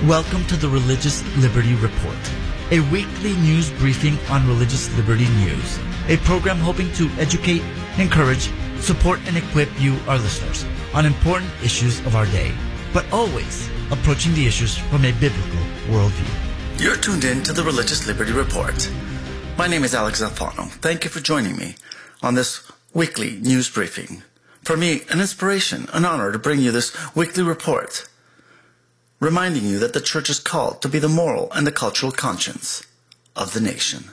Welcome to the Religious Liberty Report, a weekly news briefing on religious liberty news, a program hoping to educate, encourage, support, and equip you, our listeners, on important issues of our day, but always approaching the issues from a biblical worldview. You're tuned in to the Religious Liberty Report. My name is Alex Alfano. Thank you for joining me on this weekly news briefing. For me, an inspiration, an honor to bring you this weekly report, reminding you that the church is called to be the moral and the cultural conscience of the nation.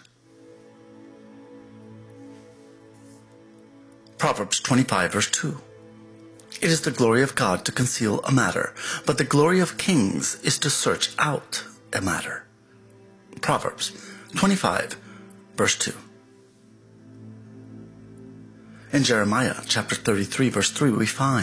Proverbs 25, verse 2. It is the glory of God to conceal a matter, but the glory of kings is to search out a matter. Proverbs 25, verse 2. In Jeremiah chapter 33, verse 3,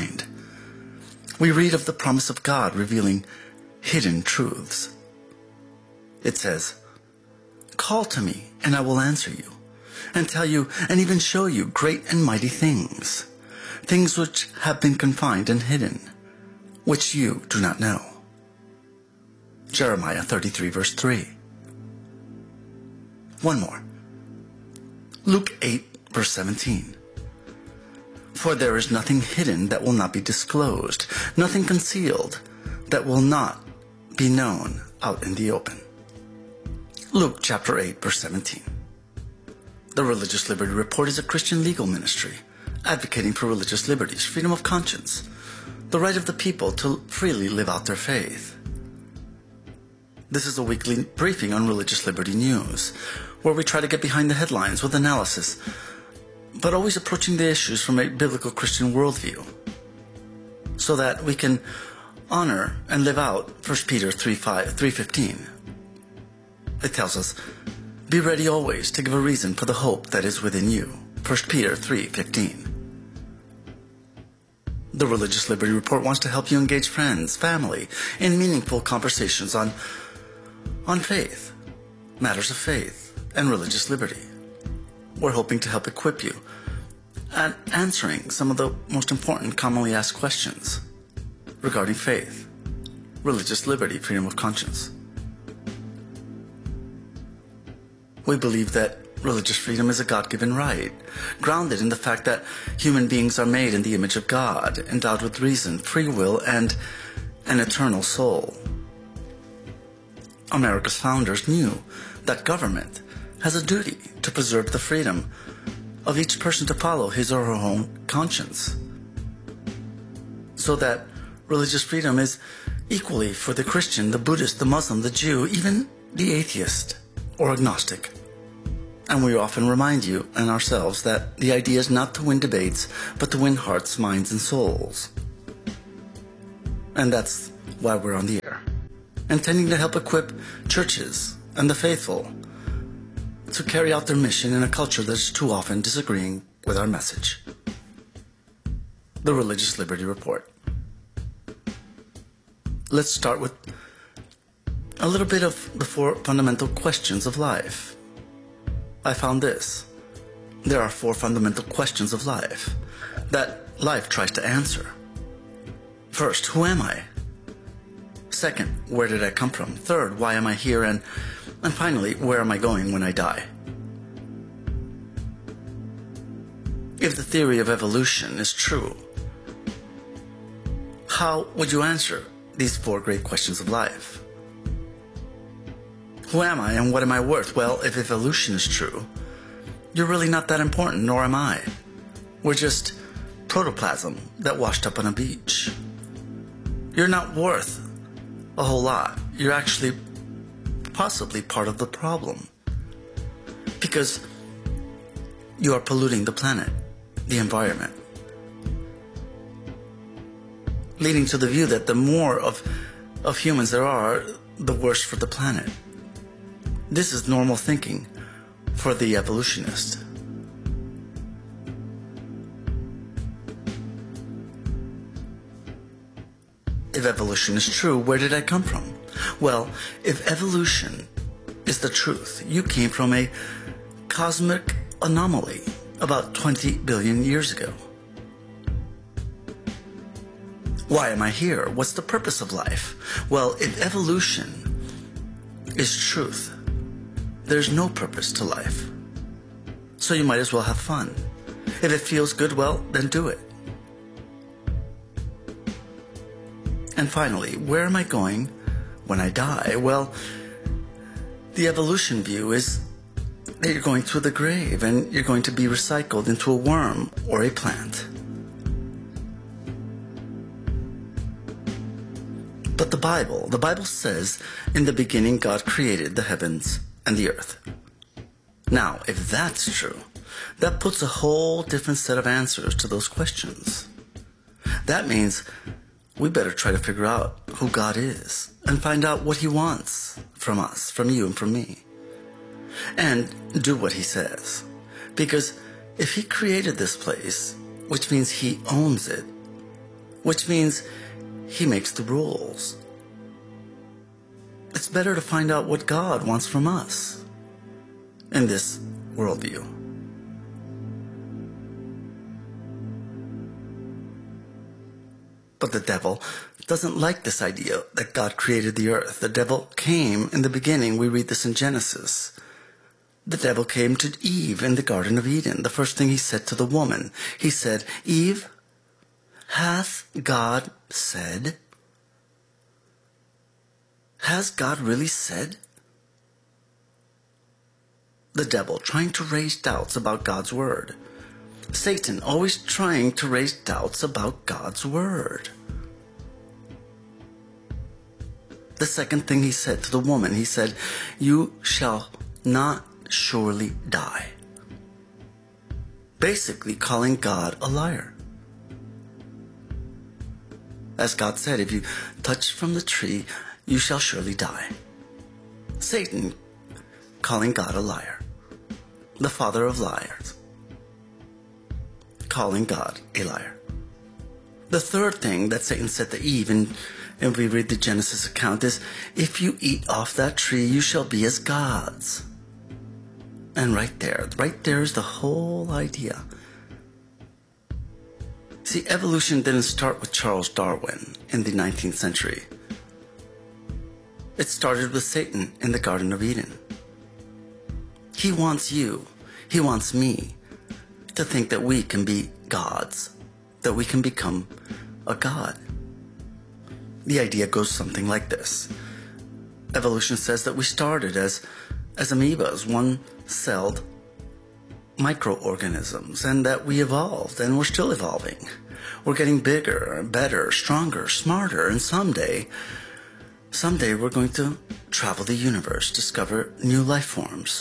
we read of the promise of God revealing hidden truths. It says, "Call to me, and I will answer you, and tell you, and even show you great and mighty things, things which have been confined and hidden, which you do not know." Jeremiah 33, verse 3. One more. Luke 8, verse 17. "For there is nothing hidden that will not be disclosed, nothing concealed that will not be known out in the open." Luke chapter 8, verse 17. The Religious Liberty Report is a Christian legal ministry advocating for religious liberties, freedom of conscience, the right of the people to freely live out their faith. This is a weekly briefing on religious liberty news, where we try to get behind the headlines with analysis, but always approaching the issues from a biblical Christian worldview, so that we can honor and live out 1 Peter 3:15. It tells us, "Be ready always to give a reason for the hope that is within you." 1 Peter 3:15. The Religious Liberty Report wants to help you engage friends, family, in meaningful conversations on faith, matters of faith, and religious liberty. We're hoping to help equip you at answering some of the most important commonly asked questions regarding faith, religious liberty, freedom of conscience. We believe that religious freedom is a God-given right, grounded in the fact that human beings are made in the image of God, endowed with reason, free will, and an eternal soul. America's founders knew that government has a duty to preserve the freedom of each person to follow his or her own conscience, so that religious freedom is equally for the Christian, the Buddhist, the Muslim, the Jew, even the atheist or agnostic. And we often remind you and ourselves that the idea is not to win debates, but to win hearts, minds, and souls. And that's why we're on the air, intending to help equip churches and the faithful to carry out their mission in a culture that is too often disagreeing with our message. The Religious Liberty Report. Let's start with a little bit of the 4 fundamental questions of life. I found this. There are 4 fundamental questions of life that life tries to answer. First, who am I? Second, where did I come from? Third, why am I here? And finally, where am I going when I die? If the theory of evolution is true, how would you answer these 4 great questions of life? Who am I and what am I worth? Well, if evolution is true, you're really not that important, nor am I. We're just protoplasm that washed up on a beach. You're not worth a whole lot. You're actually possibly part of the problem, because you are polluting the planet, the environment, leading to the view that the more of humans there are, the worse for the planet. This is normal thinking for the evolutionist. If evolution is true, where did I come from? Well, if evolution is the truth, you came from a cosmic anomaly about 20 billion years ago. Why am I here? What's the purpose of life? Well, if evolution is truth, there's no purpose to life. So you might as well have fun. If it feels good, well, then do it. And finally, where am I going when I die? Well, the evolution view is that you're going through the grave and you're going to be recycled into a worm or a plant. But the Bible says, in the beginning God created the heavens and the earth. Now, if that's true, that puts a whole different set of answers to those questions. That means we better try to figure out who God is and find out what He wants from us, from you and from me. And do what He says. Because if He created this place, which means He owns it, which means He makes the rules, it's better to find out what God wants from us in this worldview. But the devil doesn't like this idea that God created the earth. The devil came in the beginning. We read this in Genesis. The devil came to Eve in the Garden of Eden. The first thing he said to the woman, he said, "Eve, hath God said?" Has God really said? The devil trying to raise doubts about God's word. Satan always trying to raise doubts about God's word. The second thing he said to the woman, he said, "You shall not surely die." Basically calling God a liar. As God said, if you touch from the tree, you shall surely die. Satan calling God a liar. The father of liars. Calling God a liar. The third thing that Satan said to Eve, and we read the Genesis account, is, "If you eat off that tree, you shall be as gods." And right there is the whole idea. See, evolution didn't start with Charles Darwin in the 19th century. It started with Satan in the Garden of Eden. He wants you, he wants me, to think that we can be gods, that we can become a god. The idea goes something like this. Evolution says that we started as amoebas, one-celled microorganisms, and that we evolved, and we're still evolving. We're getting bigger, better, stronger, smarter, and someday we're going to travel the universe, discover new life forms.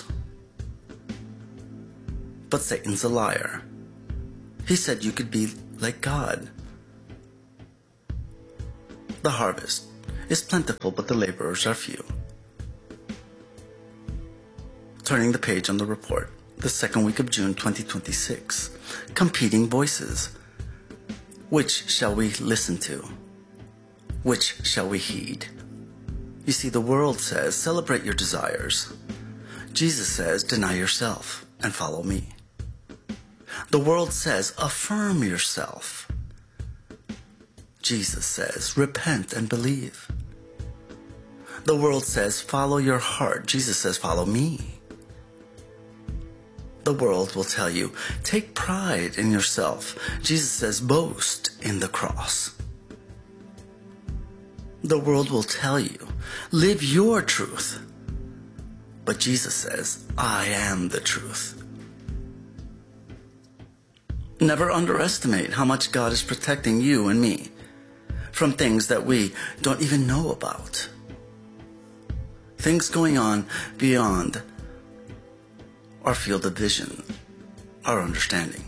But Satan's a liar. He said you could be like God. The harvest is plentiful, but the laborers are few. Turning the page on the report, the second week of June 2026. Competing voices. Which shall we listen to? Which shall we heed? You see, the world says, celebrate your desires. Jesus says, deny yourself and follow me. The world says, affirm yourself. Jesus says, repent and believe. The world says, follow your heart. Jesus says, follow me. The world will tell you, take pride in yourself. Jesus says, boast in the cross. The world will tell you, live your truth. But Jesus says, I am the truth. Never underestimate how much God is protecting you and me from things that we don't even know about. Things going on beyond our field of vision, our understanding.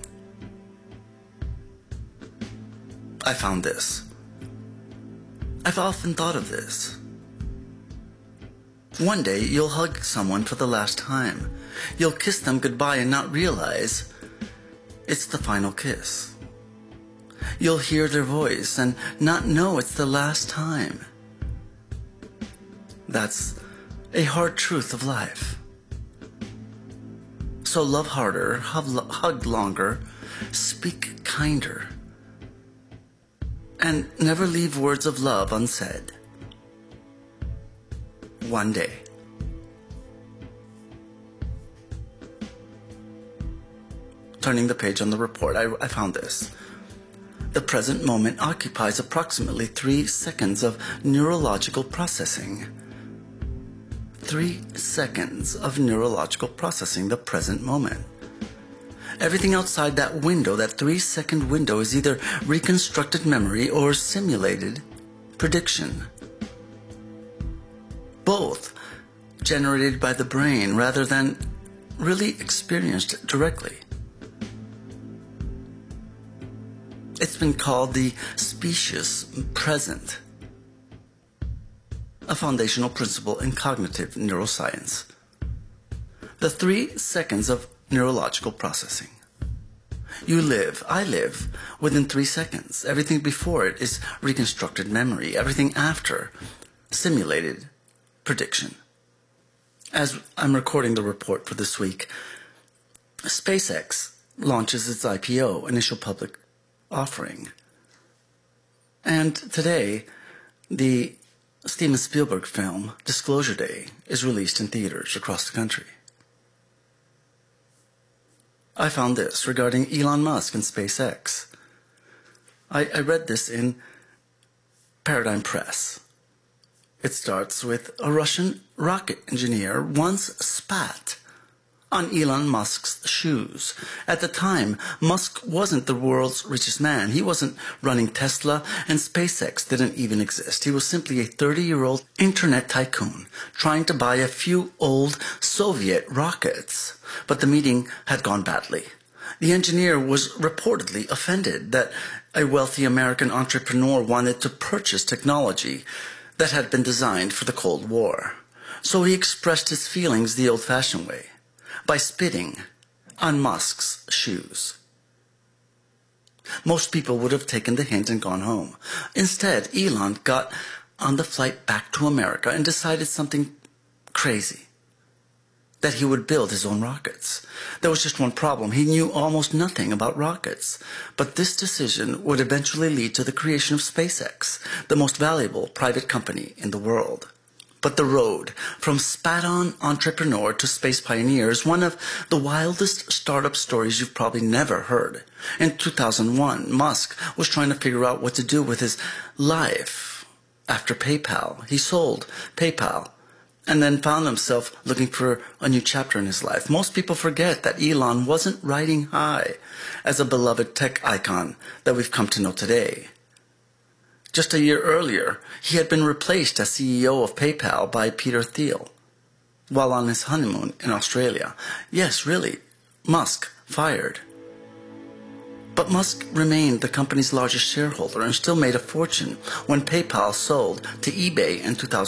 I found this. I've often thought of this. One day you'll hug someone for the last time. You'll kiss them goodbye and not realize it's the final kiss. You'll hear their voice and not know it's the last time. That's a hard truth of life. So love harder, hug longer, speak kinder. and never leave words of love unsaid. One day. Turning the page on the report, I found this. The present moment occupies approximately 3 seconds of neurological processing. 3 seconds of neurological processing, the present moment. Everything outside that window, that 3-second window, is either reconstructed memory or simulated prediction. Both generated by the brain rather than really experienced directly. It's been called the specious present, a foundational principle in cognitive neuroscience. The 3 seconds of neurological processing. You live, I live, within 3 seconds. Everything before it is reconstructed memory. Everything after, simulated prediction. As I'm recording the report for this week, SpaceX launches its IPO, initial public offering. And today, the Steven Spielberg film, Disclosure Day, is released in theaters across the country. I found this regarding Elon Musk and SpaceX. I read this in Paradigm Press. It starts with a Russian rocket engineer once spat on Elon Musk's shoes. At the time, Musk wasn't the world's richest man. He wasn't running Tesla, and SpaceX didn't even exist. He was simply a 30-year-old internet tycoon trying to buy a few old Soviet rockets. But the meeting had gone badly. The engineer was reportedly offended that a wealthy American entrepreneur wanted to purchase technology that had been designed for the Cold War. So he expressed his feelings the old-fashioned way, by spitting on Musk's shoes. Most people would have taken the hint and gone home. Instead, Elon got on the flight back to America and decided something crazy, that he would build his own rockets. There was just one problem. He knew almost nothing about rockets. But this decision would eventually lead to the creation of SpaceX, the most valuable private company in the world. But the road from spat-on entrepreneur to space pioneer is one of the wildest startup stories you've probably never heard. In 2001, Musk was trying to figure out what to do with his life after PayPal. He sold PayPal and then found himself looking for a new chapter in his life. Most people forget that Elon wasn't riding high as a beloved tech icon that we've come to know today. Just a year earlier, he had been replaced as CEO of PayPal by Peter Thiel while on his honeymoon in Australia. Yes, really, Musk fired. But Musk remained the company's largest shareholder and still made a fortune when PayPal sold to eBay in 2000.